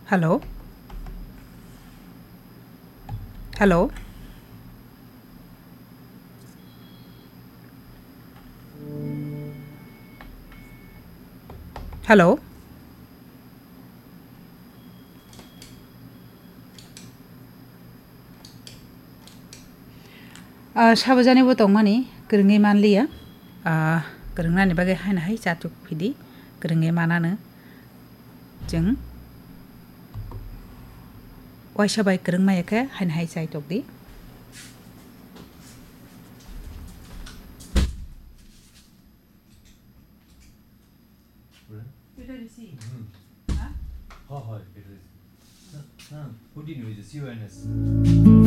Hello? Hello? Hello? Sabajani bo tongmani krengi manliya krengnani bagai haina hai chatuk phidi krengi manano jeng waisa bai kreng mayake haina hai chai tokdi 난 본인이 이제 CONS